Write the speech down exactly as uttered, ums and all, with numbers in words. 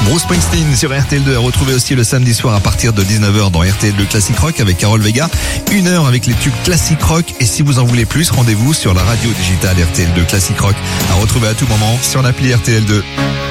Bruce Springsteen sur R T L deux, à retrouver aussi le samedi soir à partir de dix-neuf heures dans R T L deux Classic Rock avec Carole Vega. Une heure avec les tubes Classic Rock. Et si vous en voulez plus, rendez-vous sur la radio digitale R T L deux Classic Rock, à retrouver à tout moment sur l'appli R T L deux.